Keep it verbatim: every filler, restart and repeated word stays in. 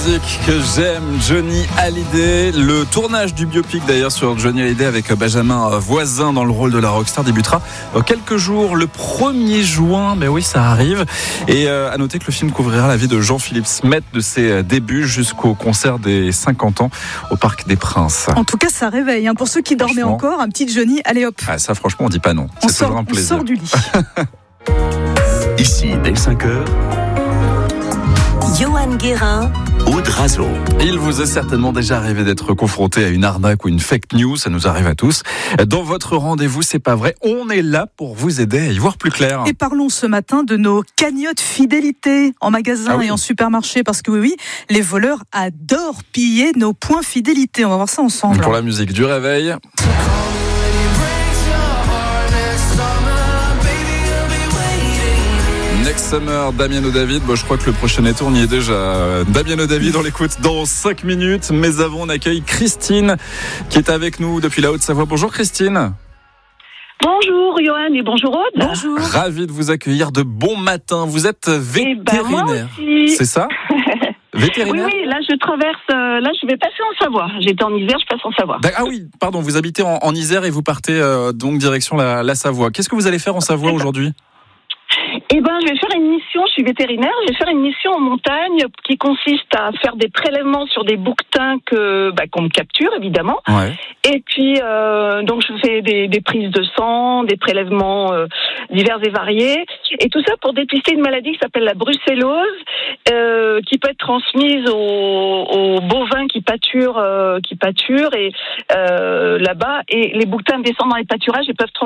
musique que j'aime, Johnny Hallyday. Le tournage du biopic d'ailleurs sur Johnny Hallyday avec Benjamin Voisin dans le rôle de la rockstar débutera dans quelques jours, le premier juin. Mais oui, ça arrive. Et euh, à noter que le film couvrira la vie de Jean-Philippe Smet de ses débuts jusqu'au concert des cinquante ans au Parc des Princes. En tout cas, ça réveille. Hein. Pour ceux qui dormaient encore, un petit Johnny, allez hop. Ah, ça, franchement, on dit pas non. On C'est sort, toujours un plaisir. On sort du lit. Ici, dès cinq heures, Johan Guérin, Aude Razo. Il vous est certainement déjà arrivé d'être confronté à une arnaque ou une fake news, ça nous arrive à tous. Dans votre rendez-vous, c'est pas vrai, on est là pour vous aider à y voir plus clair. Et parlons ce matin de nos cagnottes fidélité en magasin ah oui. et en supermarché, parce que oui, oui, les voleurs adorent piller nos points fidélité. On va voir ça ensemble. Pour la musique du réveil. Next Summer, Damiano David. Bon, je crois que le prochain été, on y est déjà. Damiano David, on l'écoute dans cinq minutes. Mais avant, on accueille Christine qui est avec nous depuis la Haute-Savoie. Bonjour Christine. Bonjour Johan et bonjour Aude. Bonjour. Ravi de vous accueillir de bon matin. Vous êtes vétérinaire, eh ben, moi aussi. C'est ça? Vétérinaire. Oui, oui, là je traverse, euh, là je vais passer en Savoie. J'étais en Isère, je passe en Savoie. Ah oui, pardon, vous habitez en, en Isère et vous partez euh, donc direction la, la Savoie. Qu'est-ce que vous allez faire en Savoie aujourd'hui ? Eh ben, je vais faire une mission, je suis vétérinaire, je vais faire une mission en montagne qui consiste à faire des prélèvements sur des bouquetins que, bah, qu'on me capture, évidemment. Ouais. Et puis, euh, donc, je fais des, des prises de sang, des prélèvements euh, divers et variés. Et tout ça pour dépister une maladie qui s'appelle la brucellose, euh, qui peut être transmise aux, aux bovins qui pâturent, euh, qui pâturent et, euh, là-bas. Et les bouquetins descendent dans les pâturages et peuvent transmettre